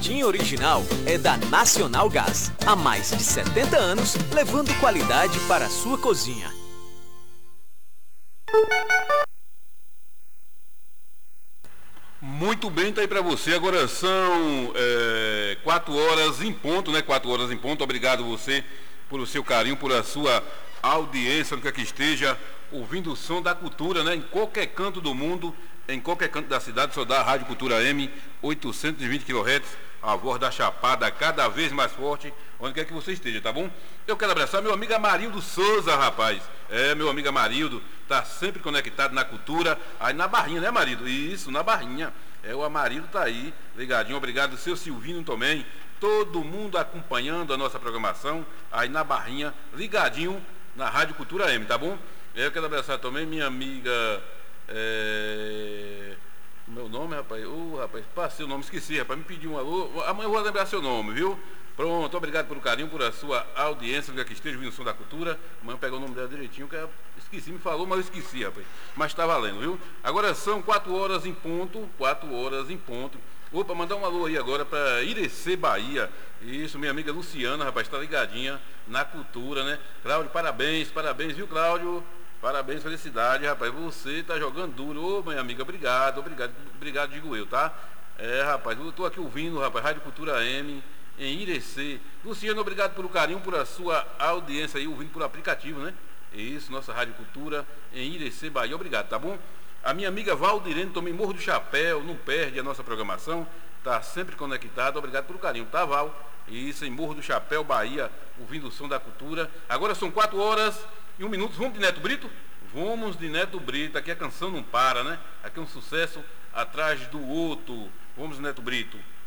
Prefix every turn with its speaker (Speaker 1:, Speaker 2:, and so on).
Speaker 1: Esquentadinha original é da Nacional Gás. Há mais de 70 anos, levando qualidade para a sua cozinha.
Speaker 2: Muito bem, tá aí para você. Agora são 4 horas em ponto, né? 4 horas em ponto. Obrigado você pelo seu carinho, por a sua audiência, no que esteja ouvindo o som da cultura, né? Em qualquer canto do mundo, em qualquer canto da cidade, só dá a Rádio Cultura M, 820 kHz, a voz da Chapada, cada vez mais forte, onde quer que você esteja, tá bom? Eu quero abraçar meu amigo Amarildo Souza, rapaz. Meu amigo Amarildo, tá sempre conectado na cultura, aí na Barrinha, né, Amarildo? Isso, na Barrinha. O Amarildo tá aí, ligadinho, obrigado, seu Silvino também, todo mundo acompanhando a nossa programação, aí na Barrinha, ligadinho na Rádio Cultura M, tá bom? Eu quero abraçar também minha amiga, meu nome, rapaz, rapaz, passei o nome, esqueci, rapaz, me pediu um alô, amanhã eu vou lembrar seu nome, viu? Pronto, obrigado pelo carinho, por a sua audiência, que esteja ouvindo o som da cultura. Amanhã eu pego o nome dela direitinho, que eu esqueci, me falou, mas eu esqueci, rapaz. Mas está valendo, viu? Agora são 4 horas em ponto, 4 horas em ponto. Opa, mandar um alô aí agora para Irecê, Bahia. Isso, minha amiga Luciana, rapaz, está ligadinha na cultura, né? Cláudio, parabéns, viu, Cláudio? Parabéns, felicidade, rapaz, você está jogando duro. Ô, minha amiga, obrigado, digo eu, tá? Rapaz, eu estou aqui ouvindo, rapaz, Rádio Cultura M, em Irecê. Luciano, obrigado pelo carinho, por a sua audiência aí, ouvindo por aplicativo, né? Isso, nossa Rádio Cultura, em Irecê, Bahia, obrigado, tá bom? A minha amiga Valdirene, também Morro do Chapéu, não perde a nossa programação, tá sempre conectado, obrigado pelo carinho, tá, Val? Isso, em Morro do Chapéu, Bahia, ouvindo o som da cultura. Agora são 4 horas e 1 minuto, vamos de Neto Brito? Vamos de Neto Brito, aqui a canção não para, né? Aqui é um sucesso atrás do outro. Vamos, Neto Brito.